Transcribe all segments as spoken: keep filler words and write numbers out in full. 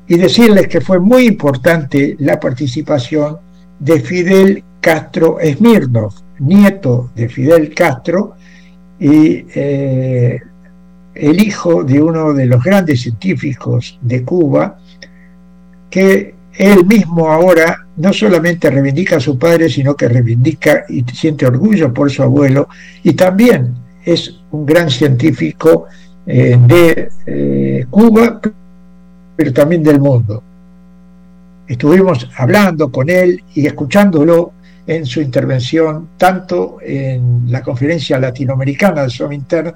y decirles que fue muy importante la participación de Fidel Castro Smirnov, nieto de Fidel Castro y eh, el hijo de uno de los grandes científicos de Cuba, que él mismo ahora no solamente reivindica a su padre, sino que reivindica y siente orgullo por su abuelo, y también es un gran científico eh, de eh, Cuba, pero también del mundo. Estuvimos hablando con él y escuchándolo en su intervención, tanto en la conferencia latinoamericana de Sominter.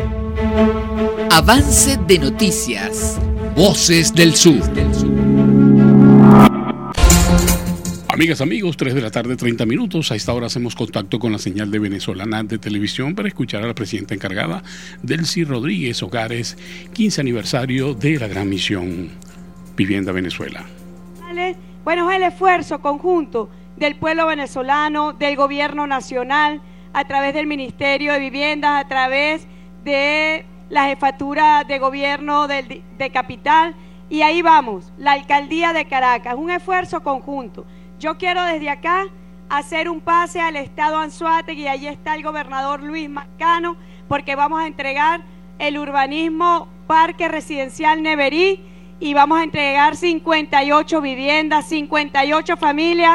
Avance de noticias. Voces del Sur. Amigas, amigos, tres de la tarde, treinta minutos. A esta hora hacemos contacto con la señal de Venezolana de Televisión para escuchar a la presidenta encargada, Delcy Rodríguez Hogares, quince aniversario de la gran misión Vivienda Venezuela. Bueno, es el esfuerzo conjunto del pueblo venezolano, del gobierno nacional, a través del Ministerio de Viviendas, a través de la jefatura de gobierno de, de Capital, y ahí vamos, la alcaldía de Caracas, un esfuerzo conjunto. Yo quiero desde acá hacer un pase al estado Anzoátegui, y allí está el gobernador Luis Marcano, porque vamos a entregar el urbanismo Parque Residencial Neverí, y vamos a entregar cincuenta y ocho viviendas, cincuenta y ocho familias,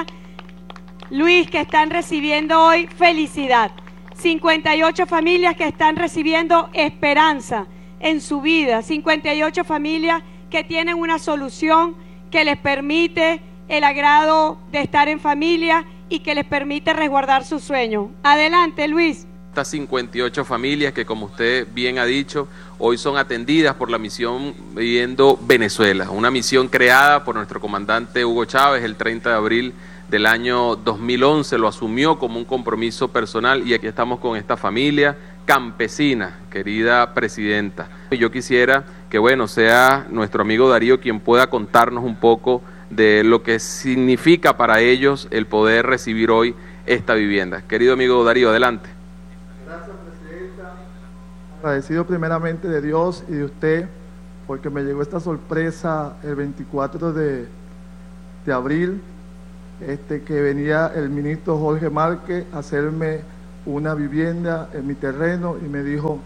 Luis, que están recibiendo hoy felicidad, cincuenta y ocho familias que están recibiendo esperanza en su vida, cincuenta y ocho familias que tienen una solución que les permite el agrado de estar en familia y que les permite resguardar sus sueños. Adelante, Luis. Estas cincuenta y ocho familias que, como usted bien ha dicho, hoy son atendidas por la misión Viviendo Venezuela, una misión creada por nuestro comandante Hugo Chávez el treinta de abril del año dos mil once, lo asumió como un compromiso personal, y aquí estamos con esta familia campesina, querida presidenta. Yo quisiera que, bueno, sea nuestro amigo Darío quien pueda contarnos un poco de lo que significa para ellos el poder recibir hoy esta vivienda. Querido amigo Darío, adelante. Gracias, presidenta. Agradecido primeramente de Dios y de usted, porque me llegó esta sorpresa el veinticuatro de abril, este, que venía el ministro Jorge Márquez a hacerme una vivienda en mi terreno, y me dijo: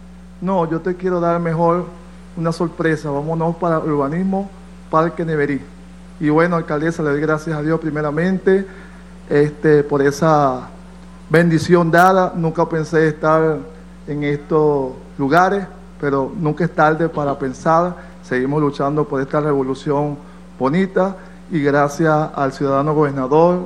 no, yo te quiero dar mejor una sorpresa, vámonos para el urbanismo Parque Neverí. Y bueno, alcaldesa, le doy gracias a Dios primeramente este, por esa bendición dada. Nunca pensé estar en estos lugares, pero nunca es tarde para pensar. Seguimos luchando por esta revolución bonita, y gracias al ciudadano gobernador,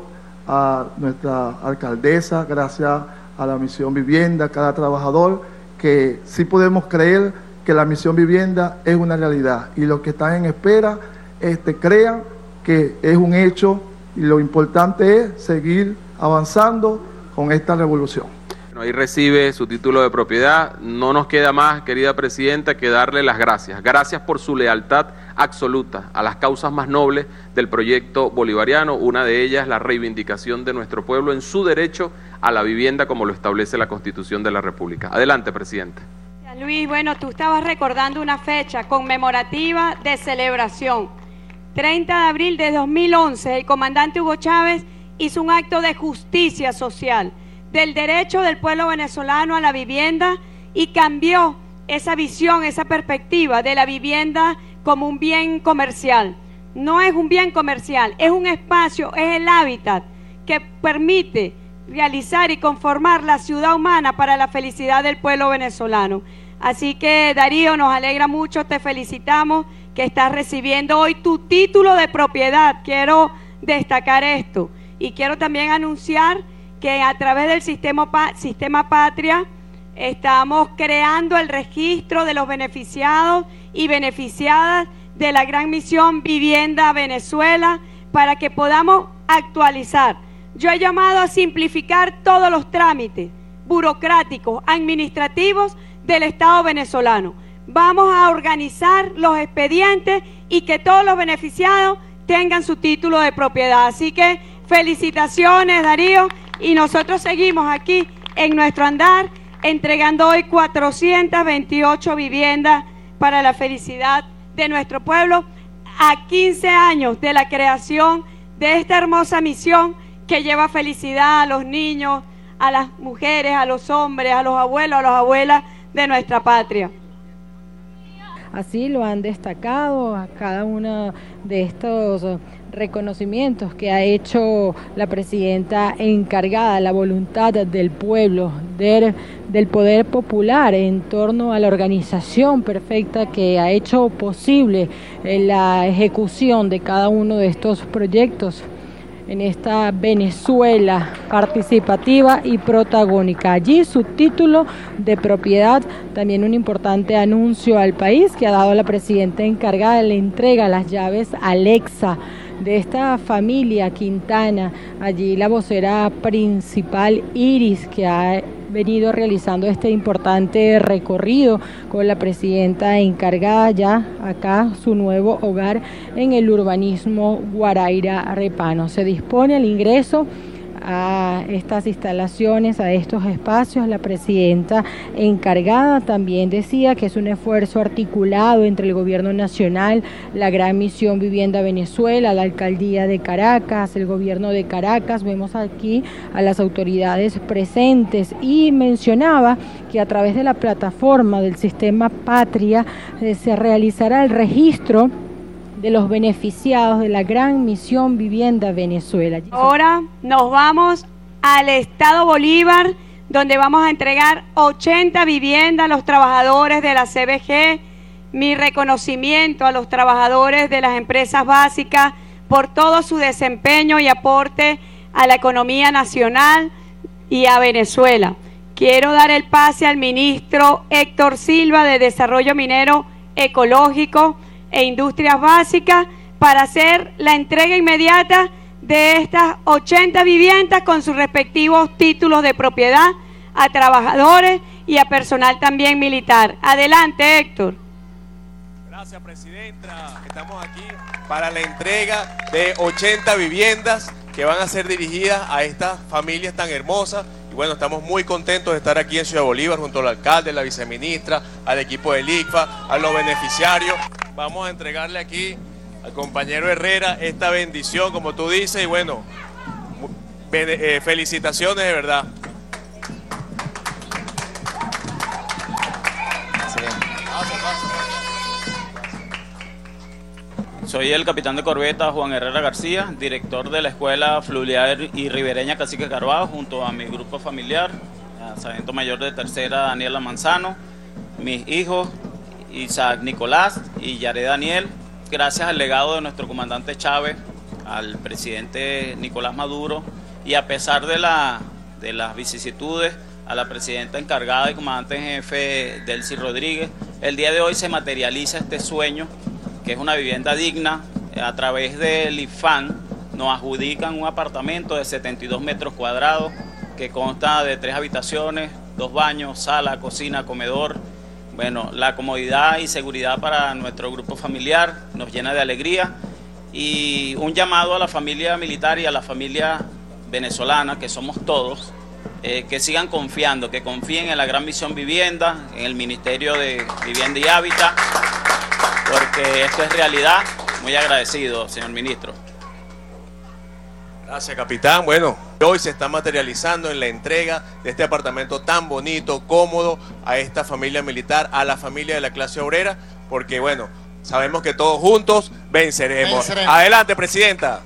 a nuestra alcaldesa, gracias a la misión Vivienda, a cada trabajador, que sí podemos creer que la misión Vivienda es una realidad, y los que están en espera este, crean que es un hecho, y lo importante es seguir avanzando con esta revolución. Bueno, ahí recibe su título de propiedad. No nos queda más, querida presidenta, que darle las gracias. Gracias por su lealtad absoluta a las causas más nobles del proyecto bolivariano, una de ellas la reivindicación de nuestro pueblo en su derecho a la vivienda, como lo establece la Constitución de la República. Adelante, presidente. Luis, bueno, tú estabas recordando una fecha conmemorativa de celebración. treinta de abril de dos mil once, el comandante Hugo Chávez hizo un acto de justicia social, del derecho del pueblo venezolano a la vivienda, y cambió esa visión, esa perspectiva de la vivienda como un bien comercial. No es un bien comercial, es un espacio, es el hábitat que permite realizar y conformar la ciudad humana para la felicidad del pueblo venezolano. Así que, Darío, nos alegra mucho, te felicitamos que estás recibiendo hoy tu título de propiedad. Quiero destacar esto, y quiero también anunciar que a través del sistema, sistema Patria estamos creando el registro de los beneficiados y beneficiadas de la gran misión Vivienda Venezuela, para que podamos actualizar. Yo he llamado a simplificar todos los trámites burocráticos, administrativos del Estado venezolano. Vamos a organizar los expedientes y que todos los beneficiados tengan su título de propiedad. Así que felicitaciones, Darío, y nosotros seguimos aquí en nuestro andar entregando hoy cuatrocientas veintiocho viviendas para la felicidad de nuestro pueblo. a quince años de la creación de esta hermosa misión que lleva felicidad a los niños, a las mujeres, a los hombres, a los abuelos, a las abuelas de nuestra patria. Así lo han destacado a cada uno de estos reconocimientos que ha hecho la presidenta encargada, la voluntad del pueblo, del, del poder popular en torno a la organización perfecta que ha hecho posible la ejecución de cada uno de estos proyectos en esta Venezuela participativa y protagónica. Allí su título de propiedad, también un importante anuncio al país que ha dado la presidenta encargada, le entrega las llaves a Alexa de esta familia Quintana. Allí la vocera principal Iris, que ha venido realizando este importante recorrido con la presidenta encargada, ya acá su nuevo hogar en el urbanismo Guaraira Repano. Se dispone al ingreso a estas instalaciones, a estos espacios. La presidenta encargada también decía que es un esfuerzo articulado entre el gobierno nacional, la Gran Misión Vivienda Venezuela, la alcaldía de Caracas, el gobierno de Caracas. Vemos aquí a las autoridades presentes y mencionaba que a través de la plataforma del sistema Patria eh, se realizará el registro de los beneficiados de la Gran Misión Vivienda Venezuela. Ahora nos vamos al Estado Bolívar, donde vamos a entregar ochenta viviendas a los trabajadores de la C B G. Mi reconocimiento a los trabajadores de las empresas básicas por todo su desempeño y aporte a la economía nacional y a Venezuela. Quiero dar el pase al ministro Héctor Silva de Desarrollo Minero Ecológico e Industrias Básicas para hacer la entrega inmediata de estas ochenta viviendas con sus respectivos títulos de propiedad a trabajadores y a personal también militar. Adelante, Héctor. Gracias, presidenta. Estamos aquí para la entrega de ochenta viviendas que van a ser dirigidas a estas familias tan hermosas. Y bueno, estamos muy contentos de estar aquí en Ciudad Bolívar junto al alcalde, la viceministra, al equipo del I C F A, a los beneficiarios. Vamos a entregarle aquí al compañero Herrera esta bendición, como tú dices, y bueno, eh, felicitaciones de verdad. Soy el capitán de corbeta Juan Herrera García, director de la Escuela Fluvial y Ribereña Cacique Carvajal, junto a mi grupo familiar, sargento mayor de tercera Daniela Manzano, mis hijos Isaac Nicolás y Yaré Daniel. Gracias al legado de nuestro comandante Chávez, al presidente Nicolás Maduro, y a pesar de, la, de las vicisitudes, a la presidenta encargada y comandante en jefe Delcy Rodríguez, el día de hoy se materializa este sueño, que es una vivienda digna. A través del I F A N nos adjudican un apartamento de setenta y dos metros cuadrados que consta de tres habitaciones, dos baños, sala, cocina, comedor. Bueno, la comodidad y seguridad para nuestro grupo familiar nos llena de alegría, y un llamado a la familia militar y a la familia venezolana, que somos todos, eh, que sigan confiando, que confíen en la Gran Misión Vivienda, en el Ministerio de Vivienda y Hábitat, porque esto es realidad. Muy agradecido, señor ministro. Gracias, capitán. Bueno, hoy se está materializando en la entrega de este apartamento tan bonito, cómodo, a esta familia militar, a la familia de la clase obrera, porque bueno, sabemos que todos juntos venceremos. venceremos. Adelante, presidenta.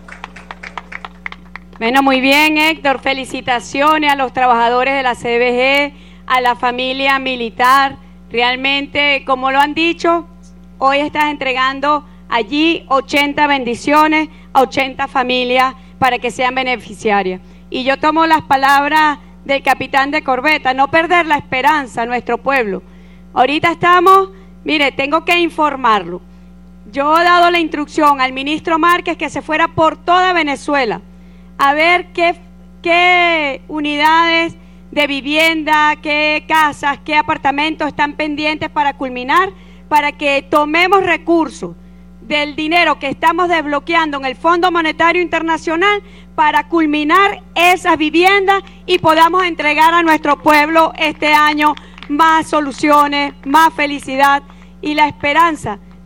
Bueno, muy bien, Héctor. Felicitaciones a los trabajadores de la C B G, a la familia militar. Realmente, como lo han dicho, hoy estás entregando allí ochenta bendiciones a ochenta familias para que sean beneficiarias. Y yo tomo las palabras del capitán de corbeta: no perder la esperanza a nuestro pueblo. Ahorita estamos, mire, tengo que informarlo. Yo he dado la instrucción al ministro Márquez que se fuera por toda Venezuela a ver qué, qué unidades de vivienda, qué casas, qué apartamentos están pendientes para culminar, para que tomemos recursos del dinero que estamos desbloqueando en el Fondo Monetario Internacional para culminar esas viviendas y podamos entregar a nuestro pueblo este año más soluciones, más felicidad y la esperanza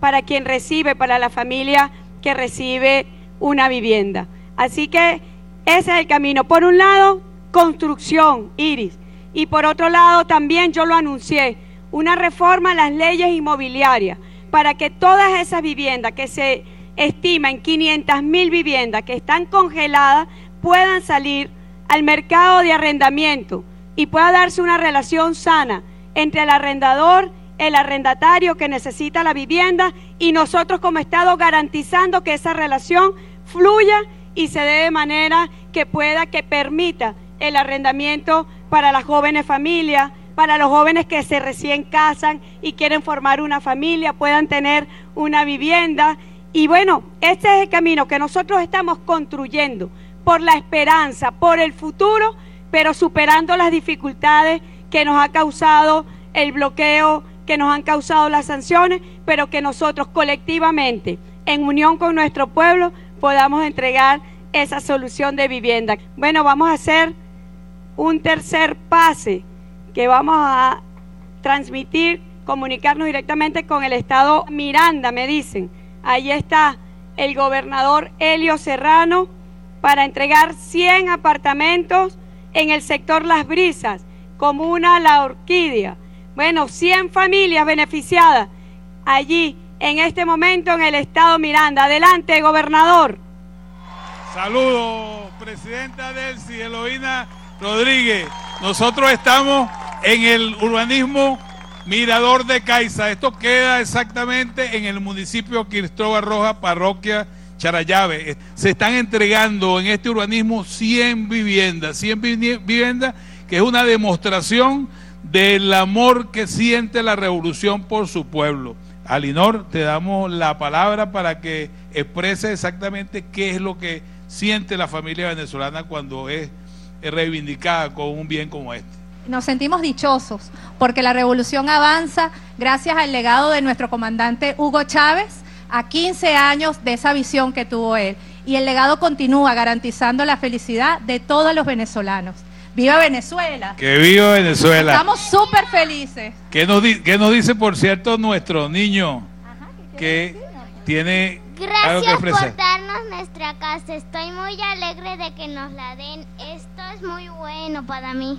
para quien recibe, para la familia que recibe una vivienda. Así que ese es el camino. Por un lado, construcción, Iris, y por otro lado también yo lo anuncié, una reforma a las leyes inmobiliarias para que todas esas viviendas que se estima en quinientas mil viviendas que están congeladas puedan salir al mercado de arrendamiento y pueda darse una relación sana entre el arrendador, el arrendatario que necesita la vivienda y nosotros como Estado, garantizando que esa relación fluya y se dé de manera que pueda, que permita el arrendamiento para las jóvenes familias, para los jóvenes que se recién casan y quieren formar una familia, puedan tener una vivienda. Y bueno, este es el camino que nosotros estamos construyendo por la esperanza, por el futuro, pero superando las dificultades que nos ha causado el bloqueo, que nos han causado las sanciones, pero que nosotros colectivamente, en unión con nuestro pueblo, podamos entregar esa solución de vivienda. Bueno, vamos a hacer un tercer pase que vamos a transmitir, comunicarnos directamente con el estado Miranda, me dicen. Ahí está el gobernador Helio Serrano para entregar cien apartamentos en el sector Las Brisas, comuna La Orquídea. Bueno, cien familias beneficiadas allí en este momento en el estado Miranda. Adelante, gobernador. Saludos, presidenta Delcy, Eloína Rodríguez. Nosotros estamos en el urbanismo Mirador de Caiza. Esto queda exactamente en el municipio Cristóbal Rojas, parroquia Charallave. Se están entregando en este urbanismo cien viviendas, cien viviendas, que es una demostración del amor que siente la revolución por su pueblo. Alinor, te damos la palabra para que exprese exactamente qué es lo que siente la familia venezolana cuando es reivindicada con un bien como este. Nos sentimos dichosos porque la revolución avanza gracias al legado de nuestro comandante Hugo Chávez, a quince años de esa visión que tuvo él, y el legado continúa garantizando la felicidad de todos los venezolanos. ¡Viva Venezuela! ¡Que viva Venezuela! Estamos súper felices. ¿Qué nos, ¿Qué nos dice, por cierto, nuestro niño? Ajá, que tiene Gracias algo que por darnos nuestra casa. Estoy muy alegre de que nos la den. Esto es muy bueno para mí.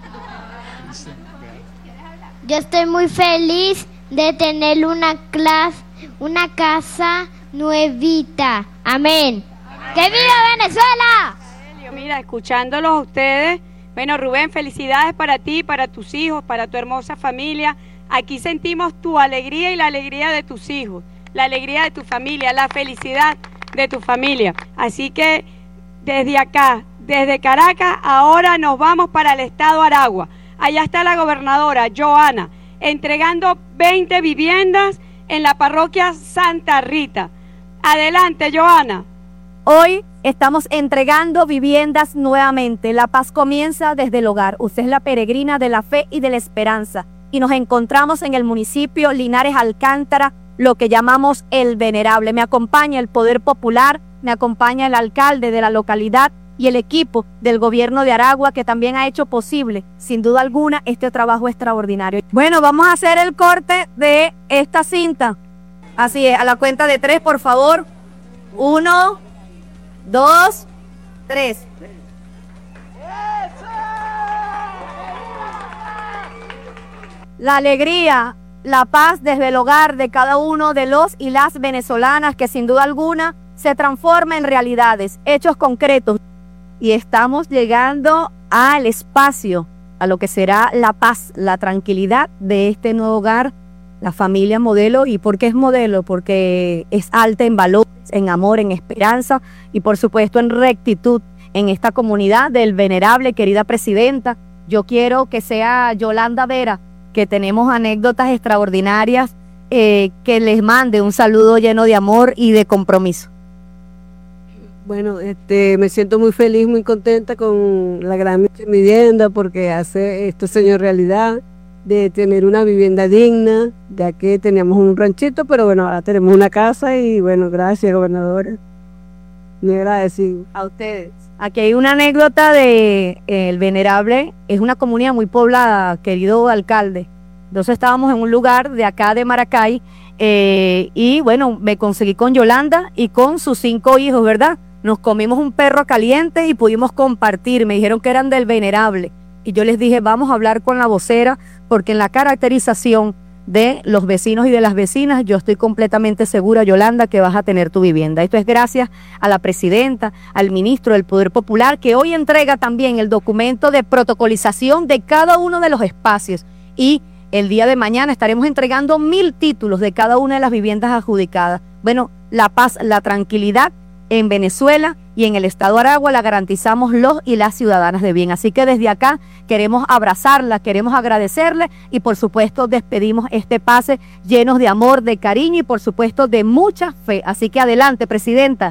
Yo estoy muy feliz de tener una clase, una casa nuevita. Amén. Amén. ¡Que viva Venezuela! Mira, escuchándolos a ustedes, bueno, Rubén, felicidades para ti, para tus hijos, para tu hermosa familia. Aquí sentimos tu alegría y la alegría de tus hijos, la alegría de tu familia, la felicidad de tu familia. Así que desde acá, desde Caracas, ahora nos vamos para el estado Aragua. Allá está la gobernadora, Joana, entregando veinte viviendas en la parroquia Santa Rita. Adelante, Joana. Hoy estamos entregando viviendas nuevamente. La paz comienza desde el hogar. Usted es la peregrina de la fe y de la esperanza. Y nos encontramos en el municipio Linares Alcántara, lo que llamamos El Venerable. Me acompaña el Poder Popular, me acompaña el alcalde de la localidad y el equipo del gobierno de Aragua, que también ha hecho posible, sin duda alguna, este trabajo extraordinario. Bueno, vamos a hacer el corte de esta cinta. Así es, a la cuenta de tres, por favor. Uno, dos, tres. La alegría, la paz desde el hogar de cada uno de los y las venezolanas, que sin duda alguna se transforma en realidades, hechos concretos. Y estamos llegando al espacio, a lo que será la paz, la tranquilidad de este nuevo hogar, la familia modelo. ¿Y por qué es modelo? Porque es alta en valores, en amor, en esperanza y por supuesto en rectitud en esta comunidad del Venerable. Querida presidenta, yo quiero que sea Yolanda Vera, que tenemos anécdotas extraordinarias, eh, que les mande un saludo lleno de amor y de compromiso. Bueno, este, me siento muy feliz, muy contenta con la gran vivienda, porque hace esto señor realidad de tener una vivienda digna, ya que teníamos un ranchito, pero bueno, ahora tenemos una casa y bueno, gracias, gobernadora. Muy agradecido. A ustedes. Aquí hay una anécdota de eh, El Venerable, es una comunidad muy poblada, querido alcalde. Entonces estábamos en un lugar de acá de Maracay eh, y bueno, me conseguí con Yolanda y con sus cinco hijos, ¿verdad? Nos comimos un perro caliente y pudimos compartir. Me dijeron que eran del Venerable y yo les dije, vamos a hablar con la vocera, porque en la caracterización de los vecinos y de las vecinas, yo estoy completamente segura, Yolanda, que vas a tener tu vivienda. Esto es gracias a la presidenta, al ministro del Poder Popular, que hoy entrega también el documento de protocolización de cada uno de los espacios, y el día de mañana estaremos entregando mil títulos de cada una de las viviendas adjudicadas. Bueno, la paz, la tranquilidad en Venezuela y en el estado Aragua la garantizamos los y las ciudadanas de bien. Así que desde acá queremos abrazarla, queremos agradecerle y por supuesto despedimos este pase llenos de amor, de cariño y por supuesto de mucha fe. Así que adelante, presidenta.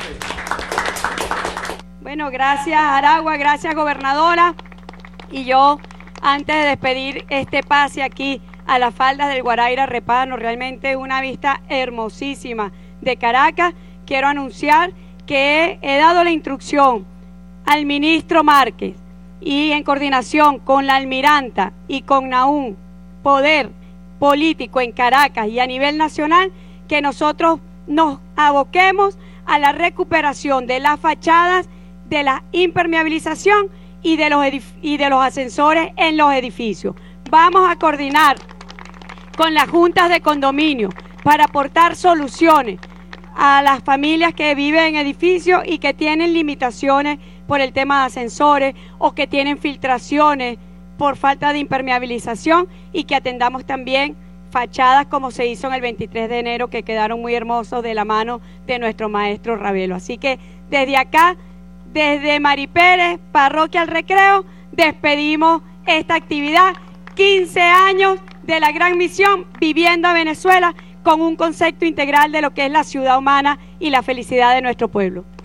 Bueno, gracias Aragua, gracias gobernadora. Y yo, antes de despedir este pase aquí a las faldas del Guaraíra Repano, realmente una vista hermosísima de Caracas, quiero anunciar que he dado la instrucción al ministro Márquez y en coordinación con la almiranta y con Naún, poder político en Caracas y a nivel nacional, que nosotros nos aboquemos a la recuperación de las fachadas, de la impermeabilización y de los, y de los ascensores en los edificios. Vamos a coordinar con las juntas de condominio para aportar soluciones a las familias que viven en edificios y que tienen limitaciones por el tema de ascensores o que tienen filtraciones por falta de impermeabilización, y que atendamos también fachadas como se hizo en el veintitrés de enero, que quedaron muy hermosos de la mano de nuestro maestro Ravelo. Así que desde acá, desde Mari Pérez, Parroquia El Recreo, despedimos esta actividad, quince años de la gran misión Vivienda Venezuela, con un concepto integral de lo que es la ciudad humana y la felicidad de nuestro pueblo.